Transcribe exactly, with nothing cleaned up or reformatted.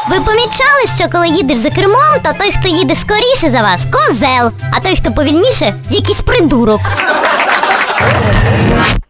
Ви помічали, що коли їдеш за кермом, то той, хто їде скоріше за вас, козел, а той, хто повільніше, якийсь придурок.